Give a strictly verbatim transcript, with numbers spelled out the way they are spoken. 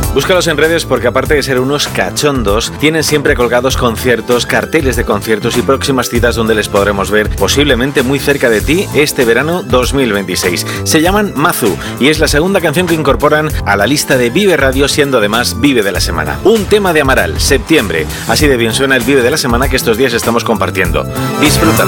Búscalos en redes porque aparte de ser unos cachondos, tienen siempre colgados conciertos, carteles de conciertos y próximas citas donde les podremos ver posiblemente muy cerca de ti este verano dos mil veintiséis. Se llaman Mazu y es la segunda canción que incorporan a la lista de Vive Radio, siendo además Vive de la Semana. Un tema de Amaral, Septiembre. Así de bien suena el Vive de la Semana que estos días estamos compartiendo. Disfrútalo.